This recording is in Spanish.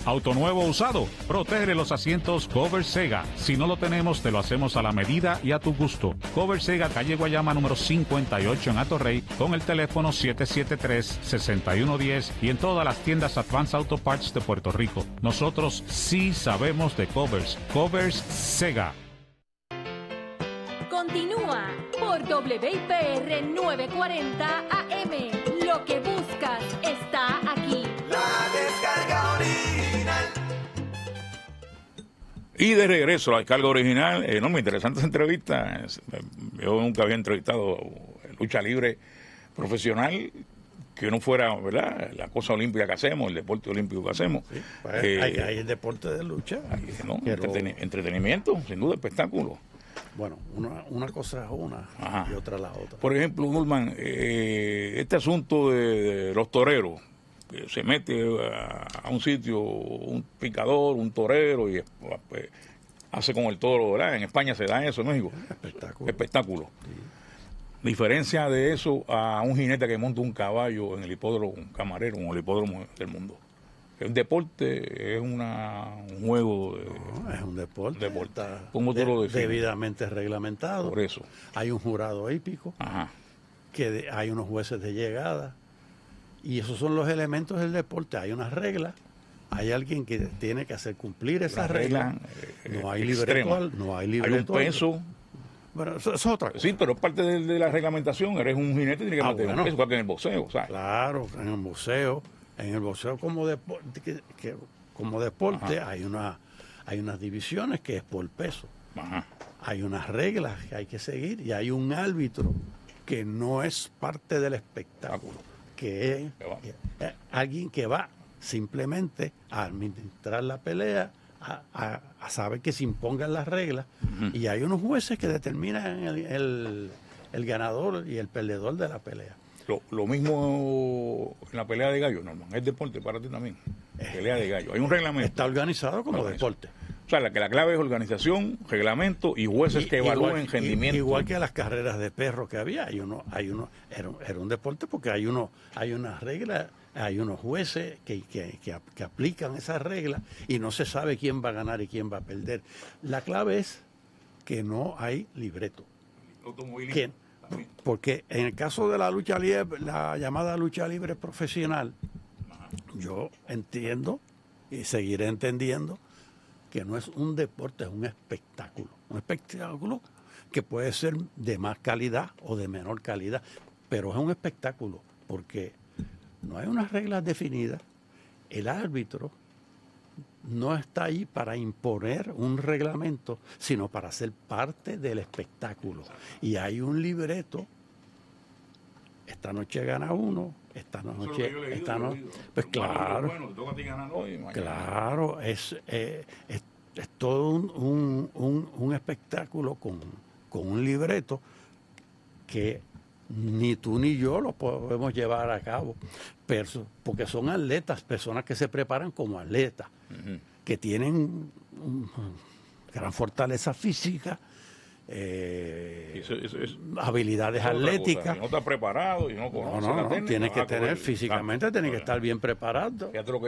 Auto nuevo o usado, protege los asientos Cover Sega. Si no lo tenemos, te lo hacemos a la medida y a tu gusto. Cover Sega, calle Guayama número 58 en Atorrey, con el teléfono 773-6110 y en todas las tiendas Advance Auto Parts de Puerto Rico. Nosotros sí sabemos de covers. Covers Sega. Continúa por WIPR 940 AM. Lo que buscas está aquí. La descarga original. Y de regreso a la descarga original, muy interesantes entrevistas. Yo nunca había entrevistado lucha libre profesional que no fuera, ¿verdad?, la cosa olímpica que hacemos, el deporte olímpico que hacemos. Sí, pues hay el deporte de lucha. ¿no? Pero, entretenimiento, sin duda, espectáculo. Bueno, una cosa es una y otra la otra. Por ejemplo, Norman, este asunto de los toreros, que se mete a un sitio un picador, un torero, y pues, hace con el toro, ¿verdad? En España se da eso, en México. Espectáculo. Sí. Diferencia de eso a un jinete que monta un caballo en el hipódromo camarero o el hipódromo del mundo. El deporte es un juego. No, es un deporte. ¿Cómo tú lo defines? Debidamente reglamentado. Por eso. Hay un jurado hípico. Ajá. Hay unos jueces de llegada. Y esos son los elementos del deporte. Hay unas reglas. Hay alguien que tiene que hacer cumplir esas reglas. No hay libreto. No hay libreto. Hay un peso. Bueno, eso es otra cosa. Sí, pero es parte de la reglamentación. Eres un jinete y tienes que mantener un peso, igual que en el boxeo, ¿sabes? Claro, en el boxeo. En el boxeo como deporte hay unas divisiones que es por peso. Ajá. Hay unas reglas que hay que seguir y hay un árbitro que no es parte del espectáculo, que es alguien que va simplemente a administrar la pelea, a saber que se impongan las reglas, y hay unos jueces que determinan el ganador y el perdedor de la pelea. Lo mismo en la pelea de gallo, Norman. Es deporte para ti también. Pelea de gallo. Hay un reglamento. Está organizado como deporte. O sea, la clave es organización, reglamento y jueces que evalúen rendimiento. Igual que las carreras de perros que había. Era un deporte porque hay unas reglas, hay unos jueces que aplican esas reglas y no se sabe quién va a ganar y quién va a perder. La clave es que no hay libreto. Porque en el caso de la lucha libre, la llamada lucha libre profesional, yo entiendo y seguiré entendiendo que no es un deporte, es un espectáculo. Un espectáculo que puede ser de más calidad o de menor calidad, pero es un espectáculo porque no hay unas reglas definidas. El árbitro no está ahí para imponer un reglamento, sino para ser parte del espectáculo. Y hay un libreto. Esta noche gana uno, esta noche, pues claro, claro, es todo un espectáculo con un libreto que ni tú ni yo lo podemos llevar a cabo, porque son atletas, personas que se preparan como atletas, que tienen gran fortaleza física, habilidades atléticas. Si no estás preparado y no conoces tienes que tener físicamente, tienes que estar bien preparado.